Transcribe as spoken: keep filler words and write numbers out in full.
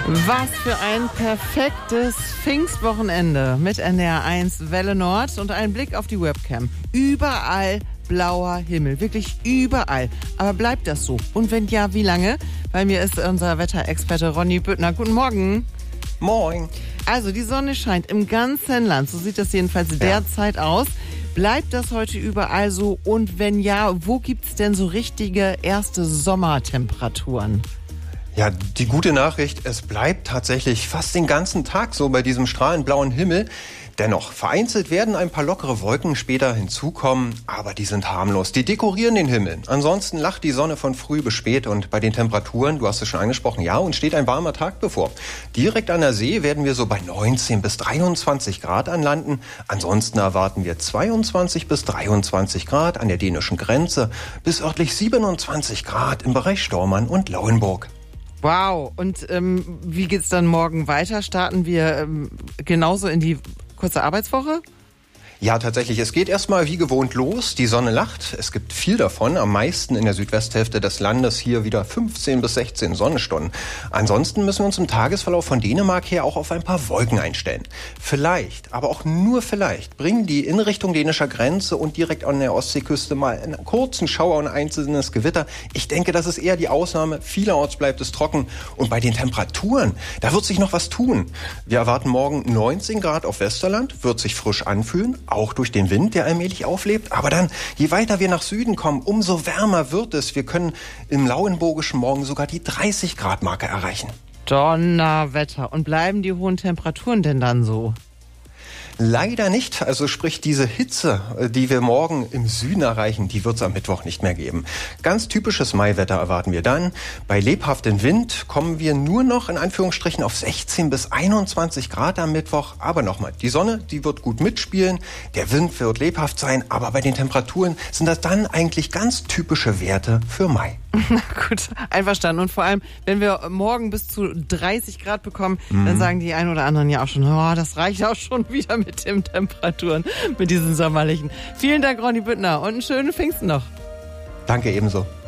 Was für ein perfektes Pfingstwochenende mit N D R eins Welle Nord und ein Blick auf die Webcam. Überall blauer Himmel, wirklich überall. Aber bleibt das so? Und wenn ja, wie lange? Bei mir ist unser Wetterexperte Ronny Büttner. Guten Morgen. Moin. Also die Sonne scheint im ganzen Land, so sieht das jedenfalls Ja. derzeit aus. Bleibt das heute überall so? Und wenn ja, wo gibt's denn so richtige erste Sommertemperaturen? Ja, die gute Nachricht, es bleibt tatsächlich fast den ganzen Tag so bei diesem strahlend blauen Himmel. Dennoch, vereinzelt werden ein paar lockere Wolken später hinzukommen, aber die sind harmlos. Die dekorieren den Himmel. Ansonsten lacht die Sonne von früh bis spät und bei den Temperaturen, du hast es schon angesprochen, ja, uns steht ein warmer Tag bevor. Direkt an der See werden wir so bei neunzehn bis dreiundzwanzig Grad anlanden. Ansonsten erwarten wir zweiundzwanzig bis dreiundzwanzig Grad an der dänischen Grenze bis örtlich siebenundzwanzig Grad im Bereich Stormann und Lauenburg. Wow, und ähm, wie geht's dann morgen weiter? Starten wir ähm, genauso in die kurze Arbeitswoche? Ja, tatsächlich. Es geht erstmal wie gewohnt los. Die Sonne lacht. Es gibt viel davon. Am meisten in der Südwesthälfte des Landes hier wieder fünfzehn bis sechzehn Sonnenstunden. Ansonsten müssen wir uns im Tagesverlauf von Dänemark her auch auf ein paar Wolken einstellen. Vielleicht, aber auch nur vielleicht, bringen die in Richtung dänischer Grenze und direkt an der Ostseeküste mal einen kurzen Schauer und ein einzelnes Gewitter. Ich denke, das ist eher die Ausnahme. Vielerorts bleibt es trocken. Und bei den Temperaturen, da wird sich noch was tun. Wir erwarten morgen neunzehn Grad auf Westerland, wird sich frisch anfühlen. Auch durch den Wind, der allmählich auflebt. Aber dann, je weiter wir nach Süden kommen, umso wärmer wird es. Wir können im lauenburgischen Morgen sogar die dreißig Grad Marke erreichen. Donnerwetter. Und bleiben die hohen Temperaturen denn dann so? Leider nicht. Also sprich, diese Hitze, die wir morgen im Süden erreichen, die wird es am Mittwoch nicht mehr geben. Ganz typisches Maiwetter erwarten wir dann. Bei lebhaftem Wind kommen wir nur noch in Anführungsstrichen auf sechzehn bis einundzwanzig Grad am Mittwoch. Aber nochmal, die Sonne, die wird gut mitspielen. Der Wind wird lebhaft sein. Aber bei den Temperaturen sind das dann eigentlich ganz typische Werte für Mai. Na gut, einverstanden. Und vor allem, wenn wir morgen bis zu dreißig Grad bekommen, mhm. dann sagen die einen oder anderen ja auch schon, oh, das reicht auch schon wieder mit den Temperaturen, mit diesen sommerlichen. Vielen Dank, Ronny Büttner, und einen schönen Pfingsten noch. Danke ebenso.